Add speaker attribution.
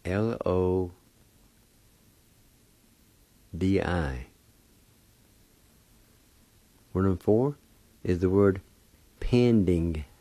Speaker 1: L-O-D-I. Word number 4 is the word pending.